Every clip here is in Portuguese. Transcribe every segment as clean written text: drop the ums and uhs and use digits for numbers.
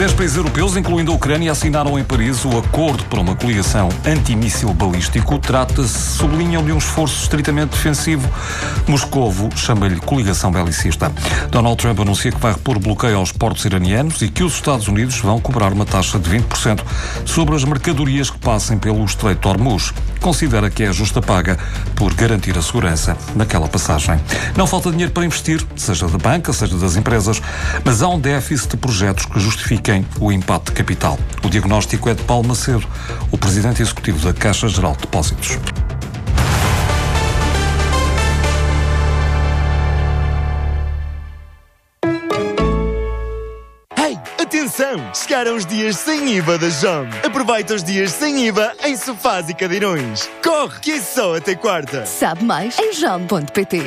10 países europeus, incluindo a Ucrânia, assinaram em Paris o acordo para uma coligação antimíssil balístico. Trata-se, sublinham, de um esforço estritamente defensivo. Moscovo chama-lhe coligação belicista. Donald Trump anuncia que vai repor o bloqueio aos portos iranianos e que os Estados Unidos vão cobrar uma taxa de 20% sobre as mercadorias que passem pelo Estreito de Hormuz. Considera que é a justa paga por garantir a segurança naquela passagem. Não falta dinheiro para investir, seja da banca, seja das empresas, mas há um déficit de projetos que justifiquem o impacto de capital. O diagnóstico é de Paulo Macedo, o presidente executivo da Caixa Geral de Depósitos. Atenção! Chegaram os dias sem IVA da JOM. Aproveita os dias sem IVA em sofás e cadeirões. Corre, que é só até quarta. Sabe mais em jom.pt.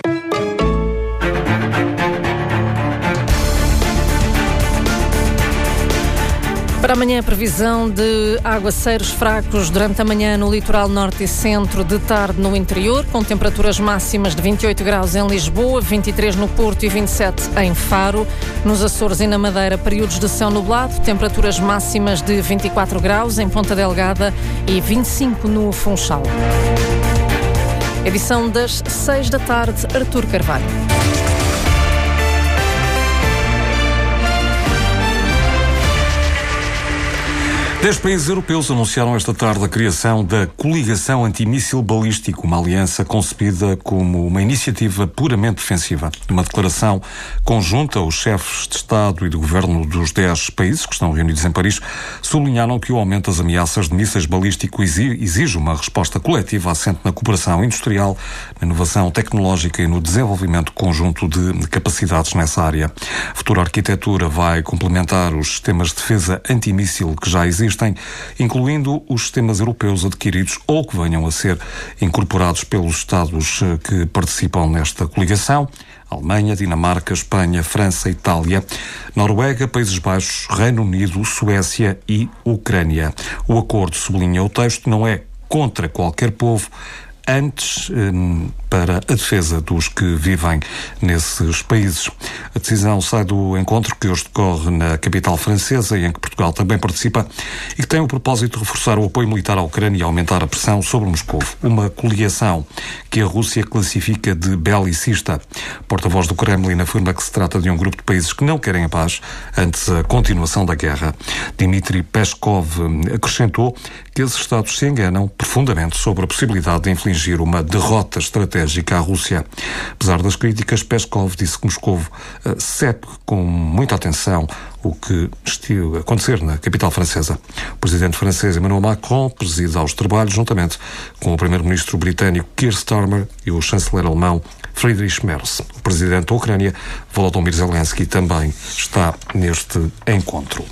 Para amanhã, a previsão de aguaceiros fracos durante a manhã no litoral norte e centro, de tarde no interior, com temperaturas máximas de 28 graus em Lisboa, 23 no Porto e 27 em Faro. Nos Açores e na Madeira, períodos de céu nublado, temperaturas máximas de 24 graus em Ponta Delgada e 25 no Funchal. Edição das 6 da tarde, Artur Carvalho. 10 países europeus anunciaram esta tarde a criação da Coligação Antimíssil Balístico, uma aliança concebida como uma iniciativa puramente defensiva. Numa declaração conjunta, os chefes de Estado e de Governo dos 10 países que estão reunidos em Paris sublinharam que o aumento das ameaças de mísseis balísticos exige uma resposta coletiva assente na cooperação industrial, na inovação tecnológica e no desenvolvimento conjunto de capacidades nessa área. A futura arquitetura vai complementar os sistemas de defesa antimíssil que já existem, incluindo os sistemas europeus adquiridos ou que venham a ser incorporados pelos Estados que participam nesta coligação: Alemanha, Dinamarca, Espanha, França, Itália, Noruega, Países Baixos, Reino Unido, Suécia e Ucrânia. O acordo, sublinha o texto, não é contra qualquer povo, antes para a defesa dos que vivem nesses países. A decisão sai do encontro que hoje decorre na capital francesa e em que Portugal também participa e que tem o propósito de reforçar o apoio militar à Ucrânia e aumentar a pressão sobre Moscou. Uma coligação que a Rússia classifica de belicista. O porta-voz do Kremlin afirma que se trata de um grupo de países que não querem a paz antes a continuação da guerra. Dmitry Peskov acrescentou que esses Estados se enganam profundamente sobre a possibilidade de infligir uma derrota estratégica à Rússia. Apesar das críticas, Peskov disse que Moscou segue com muita atenção o que está a acontecer na capital francesa. O presidente francês Emmanuel Macron preside aos trabalhos juntamente com o primeiro-ministro britânico Keir Starmer e o chanceler alemão Friedrich Merz. O presidente da Ucrânia, Volodymyr Zelensky, também está neste encontro.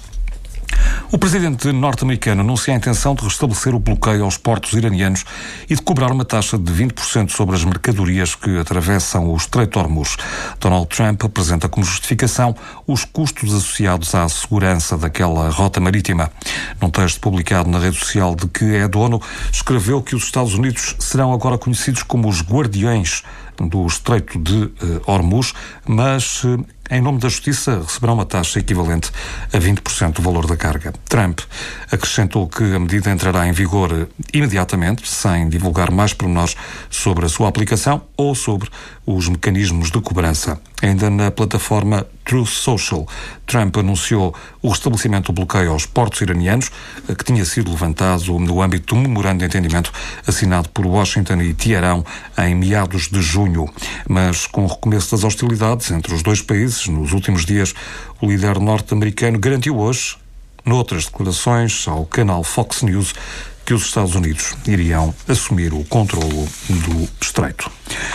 O presidente norte-americano anuncia a intenção de restabelecer o bloqueio aos portos iranianos e de cobrar uma taxa de 20% sobre as mercadorias que atravessam o Estreito de Hormuz. Donald Trump apresenta como justificação os custos associados à segurança daquela rota marítima. Num texto publicado na rede social de que é dono, escreveu que os Estados Unidos serão agora conhecidos como os guardiões do Estreito de Hormuz, mas em nome da justiça receberão uma taxa equivalente a 20% do valor da carga. Trump acrescentou que a medida entrará em vigor imediatamente, sem divulgar mais pormenores sobre a sua aplicação ou sobre os mecanismos de cobrança. Ainda na plataforma Truth Social, Trump anunciou o restabelecimento do bloqueio aos portos iranianos, que tinha sido levantado no âmbito do memorando de entendimento assinado por Washington e Teherão em meados de junho. Mas com o recomeço das hostilidades entre os dois países, nos últimos dias, o líder norte-americano garantiu hoje, noutras declarações ao canal Fox News, que os Estados Unidos iriam assumir o controlo do Estreito.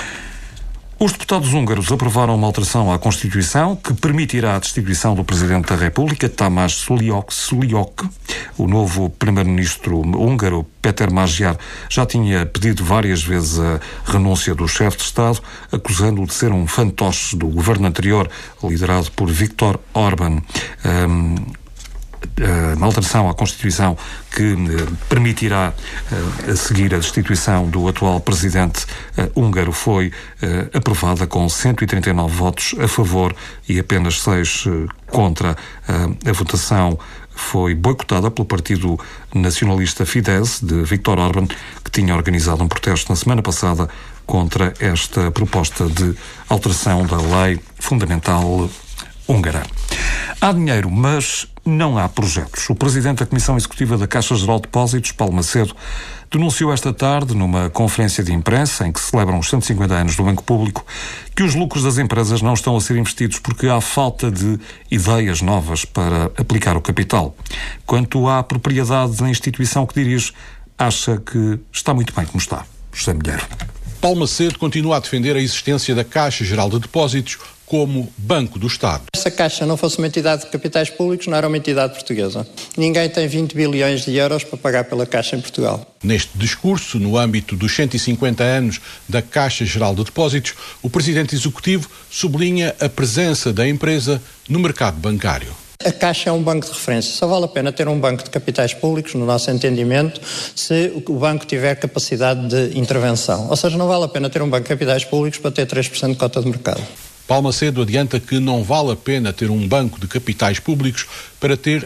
Os deputados húngaros aprovaram uma alteração à Constituição que permitirá a destituição do Presidente da República, Tamás Szoliok. O novo Primeiro-Ministro húngaro, Péter Magyar, já tinha pedido várias vezes a renúncia do chefe de Estado, acusando-o de ser um fantoche do governo anterior, liderado por Viktor Orbán. alteração à Constituição que permitirá seguir a destituição do atual presidente húngaro foi aprovada com 139 votos a favor e apenas 6 contra. A votação foi boicotada pelo partido nacionalista Fidesz de Viktor Orbán, que tinha organizado um protesto na semana passada contra esta proposta de alteração da lei fundamental húngara. Há dinheiro, mas não há projetos. O presidente da Comissão Executiva da Caixa Geral de Depósitos, Paulo Macedo, denunciou esta tarde, numa conferência de imprensa em que se celebram os 150 anos do Banco Público, que os lucros das empresas não estão a ser investidos porque há falta de ideias novas para aplicar o capital. Quanto à propriedade da instituição que dirige, acha que está muito bem como está. José Milheiro. Paulo Macedo continua a defender a existência da Caixa Geral de Depósitos como Banco do Estado. Se a Caixa não fosse uma entidade de capitais públicos, não era uma entidade portuguesa. Ninguém tem 20 bilhões de euros para pagar pela Caixa em Portugal. Neste discurso, no âmbito dos 150 anos da Caixa Geral de Depósitos, o Presidente Executivo sublinha a presença da empresa no mercado bancário. A Caixa é um banco de referência. Só vale a pena ter um banco de capitais públicos, no nosso entendimento, se o banco tiver capacidade de intervenção. Ou seja, não vale a pena ter um banco de capitais públicos para ter 3% de cota de mercado. Paulo Macedo adianta que não vale a pena ter um banco de capitais públicos para ter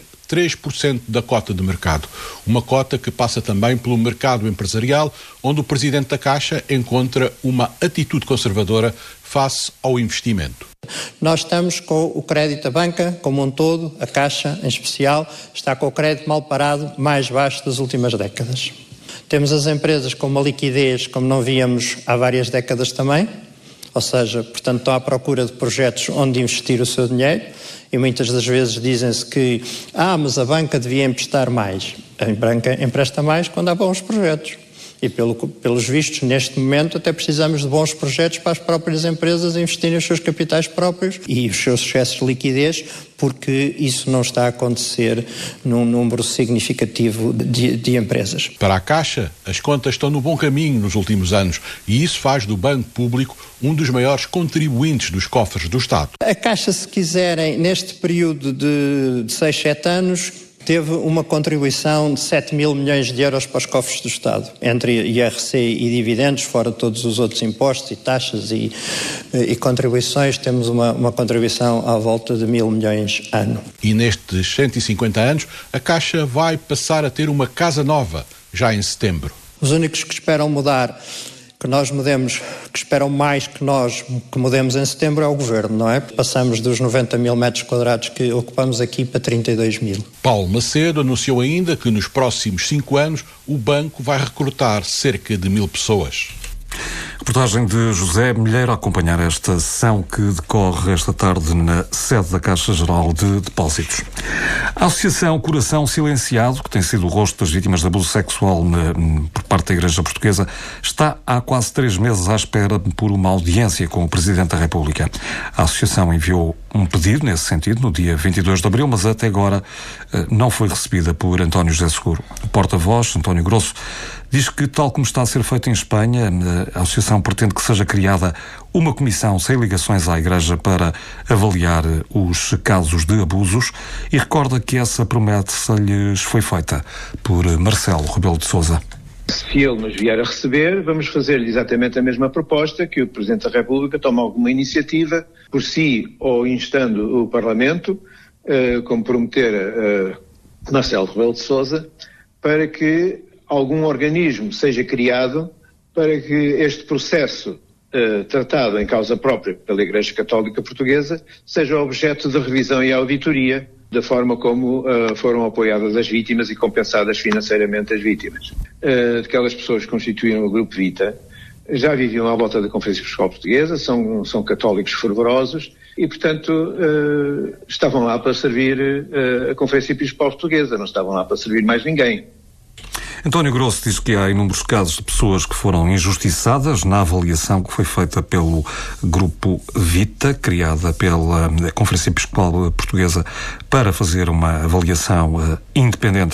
3% da cota de mercado. Uma cota que passa também pelo mercado empresarial, onde o Presidente da Caixa encontra uma atitude conservadora face ao investimento. Nós estamos com o crédito da banca como um todo, a Caixa em especial, está com o crédito mal parado mais baixo das últimas décadas. Temos as empresas com uma liquidez como não víamos há várias décadas também, ou seja, portanto estão à procura de projetos onde investir o seu dinheiro e muitas das vezes dizem-se que mas a banca devia emprestar mais. A banca empresta mais quando há bons projetos. E pelos vistos, neste momento, até precisamos de bons projetos para as próprias empresas investirem os seus capitais próprios e os seus excessos de liquidez, porque isso não está a acontecer num número significativo de empresas. Para a Caixa, as contas estão no bom caminho nos últimos anos e isso faz do Banco Público um dos maiores contribuintes dos cofres do Estado. A Caixa, se quiserem, neste período de 6, 7 anos, teve uma contribuição de 7 mil milhões de euros para os cofres do Estado, entre IRC e dividendos, fora todos os outros impostos e taxas e contribuições, temos uma contribuição à volta de 1.000 milhões ano. E nestes 150 anos, a Caixa vai passar a ter uma casa nova, já em setembro. Os únicos que esperam mudar, que nós mudemos, que esperam mais que nós que mudemos em setembro é o Governo, não é? Passamos dos 90 mil metros quadrados que ocupamos aqui para 32 mil. Paulo Macedo anunciou ainda que nos próximos 5 anos o banco vai recrutar cerca de 1.000 pessoas. Reportagem de José Milheiro a acompanhar esta sessão que decorre esta tarde na sede da Caixa Geral de Depósitos. A Associação Coração Silenciado, que tem sido o rosto das vítimas de abuso sexual por parte da Igreja Portuguesa, está há quase 3 meses à espera por uma audiência com o Presidente da República. A Associação enviou um pedido nesse sentido no dia 22 de abril, mas até agora não foi recebida por António José Seguro. O porta-voz, António Grosso, diz que, tal como está a ser feito em Espanha, a Associação pretende que seja criada uma comissão sem ligações à Igreja para avaliar os casos de abusos e recorda que essa promessa lhes foi feita por Marcelo Rebelo de Sousa. Se ele nos vier a receber, vamos fazer-lhe exatamente a mesma proposta, que o Presidente da República tome alguma iniciativa por si ou instando o Parlamento, como prometer Marcelo Rebelo de Sousa, para que algum organismo seja criado para que este processo tratado em causa própria pela Igreja Católica Portuguesa seja objeto de revisão e auditoria da forma como foram apoiadas as vítimas e compensadas financeiramente as vítimas. Aquelas pessoas que constituíram o Grupo Vita já viviam à volta da Conferência Episcopal Portuguesa, são católicos fervorosos e, portanto, estavam lá para servir a Conferência Episcopal Portuguesa, não estavam lá para servir mais ninguém. António Grosso diz que há inúmeros casos de pessoas que foram injustiçadas na avaliação que foi feita pelo Grupo Vita, criada pela Conferência Episcopal Portuguesa para fazer uma avaliação independente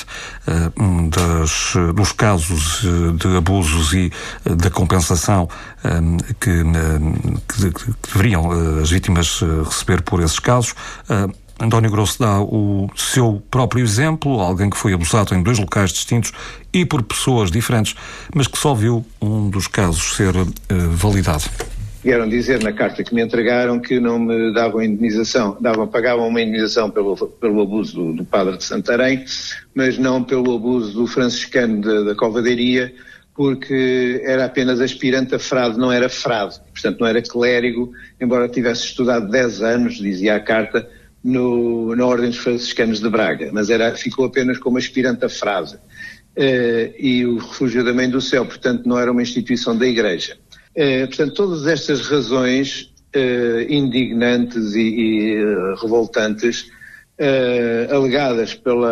dos casos de abusos e da compensação que deveriam as vítimas receber por esses casos. António Grosso dá o seu próprio exemplo, alguém que foi abusado em 2 locais distintos e por pessoas diferentes, mas que só viu um dos casos ser validado. Vieram dizer na carta que me entregaram que não me davam indemnização, pagavam uma indemnização pelo abuso do padre de Santarém, mas não pelo abuso do franciscano da Covadeiria, porque era apenas aspirante a frade, não era frade, portanto não era clérigo, embora tivesse estudado 10 anos, dizia a carta, na Ordem dos Franciscanos de Braga, mas ficou apenas como aspirante a frade. E o Refúgio da Mãe do Céu, portanto não era uma instituição da Igreja. Portanto, todas estas razões indignantes e revoltantes, alegadas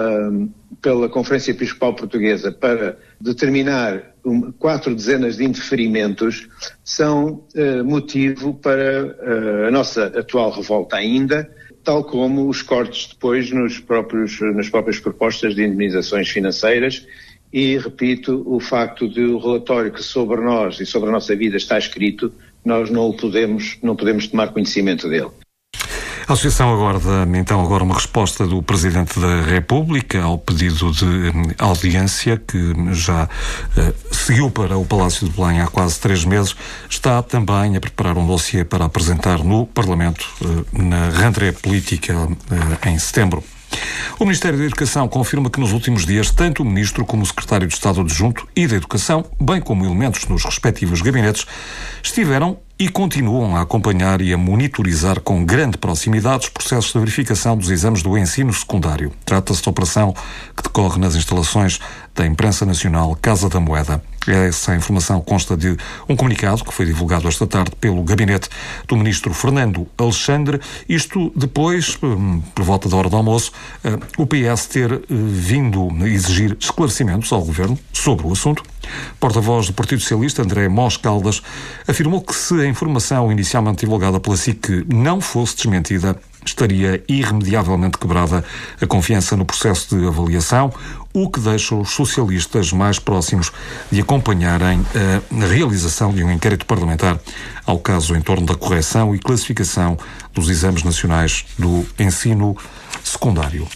pela Conferência Episcopal Portuguesa para determinar 4 dezenas de indeferimentos, são motivo para a nossa atual revolta ainda, tal como os cortes depois nas próprias propostas de indemnizações financeiras. E, repito, o facto de o relatório que sobre nós e sobre a nossa vida está escrito, nós não podemos tomar conhecimento dele. A Associação aguarda, então, uma resposta do Presidente da República ao pedido de audiência que já seguiu para o Palácio de Belém há quase 3 meses. Está também a preparar um dossiê para apresentar no Parlamento na rentrée política em setembro. O Ministério da Educação confirma que nos últimos dias tanto o Ministro como o Secretário de Estado Adjunto e da Educação, bem como elementos nos respectivos gabinetes, estiveram e continuam a acompanhar e a monitorizar com grande proximidade os processos de verificação dos exames do ensino secundário. Trata-se de operação que decorre nas instalações da Imprensa Nacional Casa da Moeda. Essa informação consta de um comunicado que foi divulgado esta tarde pelo gabinete do Ministro Fernando Alexandre, isto depois, por volta da hora do almoço, o PS ter vindo exigir esclarecimentos ao Governo sobre o assunto. Porta-voz do Partido Socialista, André Mós Caldas, afirmou que se a informação inicialmente divulgada pela SIC não fosse desmentida, estaria irremediavelmente quebrada a confiança no processo de avaliação, o que deixa os socialistas mais próximos de acompanharem a realização de um inquérito parlamentar ao caso em torno da correção e classificação dos exames nacionais do ensino secundário.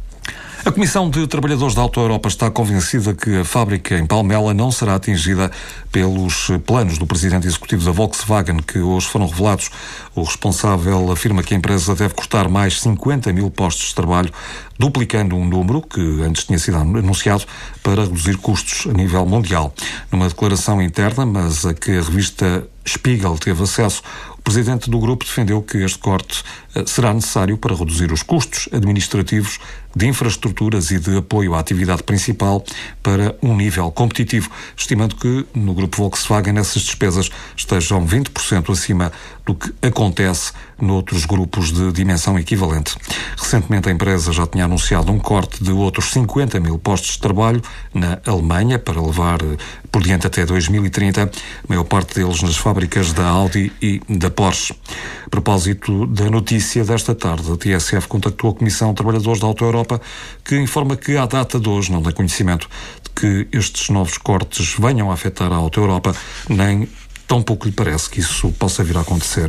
A Comissão de Trabalhadores da Auto Europa está convencida que a fábrica em Palmela não será atingida pelos planos do presidente executivo da Volkswagen, que hoje foram revelados. O responsável afirma que a empresa deve cortar mais 50.000 postos de trabalho, duplicando um número que antes tinha sido anunciado para reduzir custos a nível mundial. Numa declaração interna, mas a que a revista Spiegel teve acesso, o presidente do grupo defendeu que este corte será necessário para reduzir os custos administrativos de infraestruturas e de apoio à atividade principal para um nível competitivo, estimando que no grupo Volkswagen essas despesas estejam 20% acima do que acontece noutros grupos de dimensão equivalente. Recentemente a empresa já tinha anunciado um corte de outros 50.000 postos de trabalho na Alemanha para levar por diante até 2030, a maior parte deles nas fábricas da Audi e da Porsche. A propósito da notícia desta tarde, a TSF contactou a Comissão de Trabalhadores da Auto Europa, que informa que à data de hoje não tem conhecimento de que estes novos cortes venham a afetar a Auto Europa, nem tampouco lhe parece que isso possa vir a acontecer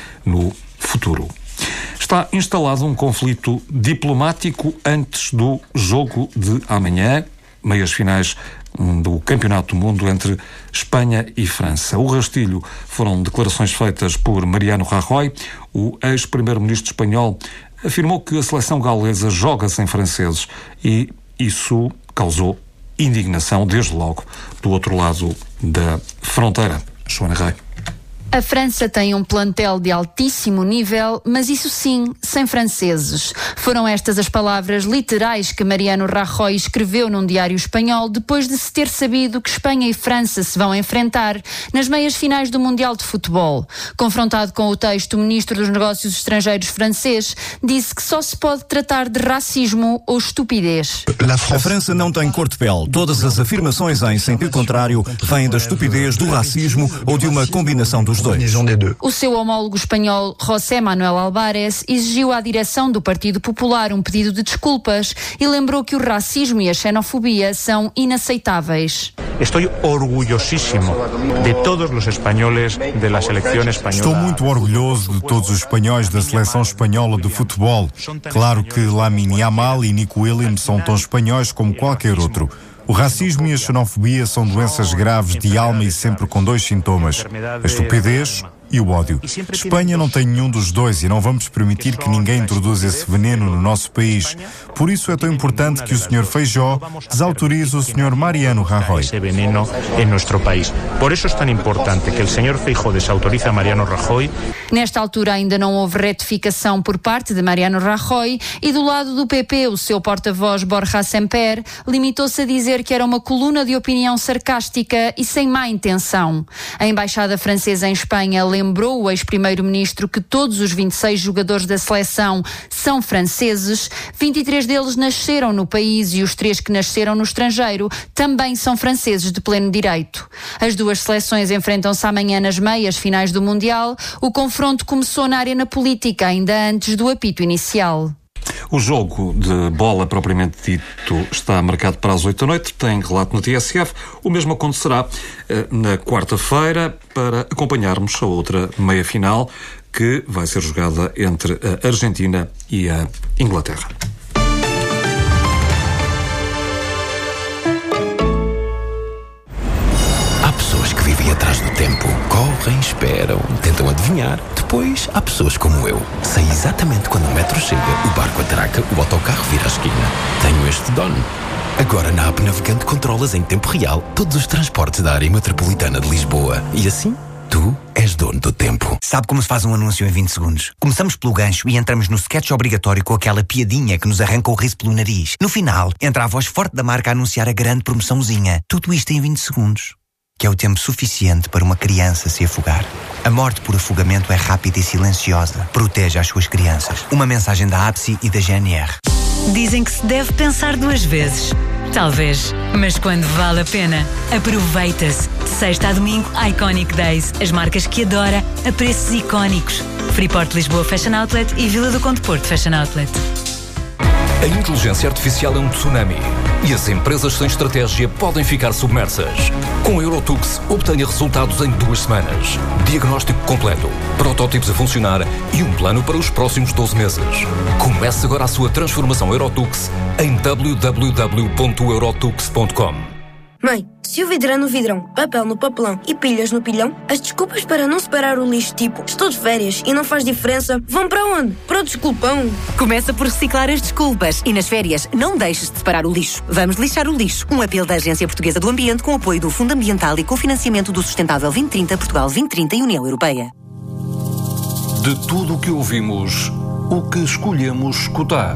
no futuro. Está instalado um conflito diplomático antes do jogo de amanhã, meias finais do Campeonato do Mundo entre Espanha e França. O rastilho foram declarações feitas por Mariano Rajoy. O ex-primeiro-ministro espanhol afirmou que a seleção gaulesa joga sem franceses e isso causou indignação desde logo do outro lado da fronteira. Joana Rei. A França tem um plantel de altíssimo nível, mas isso sim, sem franceses. Foram estas as palavras literais que Mariano Rajoy escreveu num diário espanhol depois de se ter sabido que Espanha e França se vão enfrentar nas meias finais do Mundial de Futebol. Confrontado com o texto, o ministro dos Negócios Estrangeiros francês disse que só se pode tratar de racismo ou estupidez. A França não tem cor de pele. Todas as afirmações em sentido contrário vêm da estupidez, do racismo ou de uma combinação dos dois. O seu homólogo espanhol, José Manuel Álvarez, exigiu à direção do Partido Popular um pedido de desculpas e lembrou que o racismo e a xenofobia são inaceitáveis. Estoy orgullosísimo de todos los españoles de la selección española. Estou muito orgulhoso de todos os espanhóis da seleção espanhola de futebol. Claro que Lamine Yamal e Nico Williams são tão espanhóis como qualquer outro. O racismo e a xenofobia são doenças graves de alma e sempre com dois sintomas: a estupidez e o ódio. Espanha não tem nenhum dos dois e não vamos permitir que ninguém introduza esse veneno no nosso país. Por isso é tão importante que o Sr. Feijó desautorize o Sr. Mariano Rajoy. Esse veneno em nosso país. Por isso é tão importante que o Sr. Feijó desautorize a Mariano Rajoy. Nesta altura ainda não houve retificação por parte de Mariano Rajoy e do lado do PP, o seu porta-voz Borja Semper limitou-se a dizer que era uma coluna de opinião sarcástica e sem má intenção. A Embaixada Francesa em Espanha lembrou o ex-primeiro-ministro que todos os 26 jogadores da seleção são franceses, 23 deles nasceram no país e os 3 que nasceram no estrangeiro também são franceses de pleno direito. As duas seleções enfrentam-se amanhã nas meias finais do Mundial. O confronto começou na arena política ainda antes do apito inicial. O jogo de bola propriamente dito está marcado para as 8 da noite, tem relato no TSF. O mesmo acontecerá na quarta-feira para acompanharmos a outra meia-final que vai ser jogada entre a Argentina e a Inglaterra. Há pessoas que vivem atrás do tempo, correm, esperam, tentam adivinhar. Depois há pessoas como eu. Sei exatamente quando o metro chega, o barco atraca, o autocarro vira a esquina. Tenho este dono. Agora na app Navegante controlas em tempo real todos os transportes da área metropolitana de Lisboa. E assim, tu és dono do tempo. Sabe como se faz um anúncio em 20 segundos? Começamos pelo gancho e entramos no sketch obrigatório com aquela piadinha que nos arranca o riso pelo nariz. No final, entra a voz forte da marca a anunciar a grande promoçãozinha. Tudo isto em 20 segundos. Que é o tempo suficiente para uma criança se afogar. A morte por afogamento é rápida e silenciosa. Proteja as suas crianças. Uma mensagem da APSI e da GNR. Dizem que se deve pensar 2 vezes. Talvez, mas quando vale a pena, aproveita-se. De sexta a domingo, Iconic Days. As marcas que adora a preços icónicos. Freeport Lisboa Fashion Outlet e Vila do Conde Porto Fashion Outlet. A inteligência artificial é um tsunami e as empresas sem estratégia podem ficar submersas. Com a Eurotux, obtenha resultados em 2 semanas. Diagnóstico completo, protótipos a funcionar e um plano para os próximos 12 meses. Comece agora a sua transformação Eurotux em www.eurotux.com. Mãe, se o vidro é no vidrão, papel no papelão e pilhas no pilhão, as desculpas para não separar o lixo, tipo, estou de férias e não faz diferença, vão para onde? Para o desculpão. Começa por reciclar as desculpas e nas férias não deixes de separar o lixo. Vamos lixar o lixo. Um apelo da Agência Portuguesa do Ambiente com apoio do Fundo Ambiental e cofinanciamento do Sustentável 2030, Portugal 2030 e União Europeia. De tudo o que ouvimos, o que escolhemos escutar?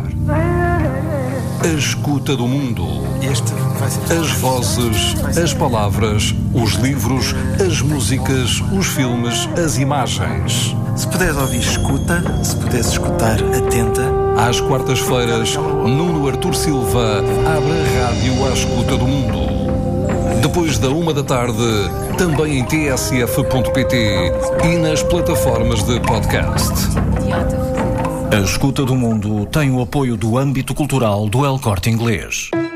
A escuta do mundo. As vozes, as palavras, os livros, as músicas, os filmes, as imagens. Se puderes ouvir, escuta. Se puderes escutar, atenta. Às quartas-feiras, Nuno Artur Silva abre a rádio à escuta do mundo. Depois da 1 da tarde, também em tsf.pt e nas plataformas de podcast. A Escuta do Mundo tem o apoio do âmbito cultural do El Corte Inglês.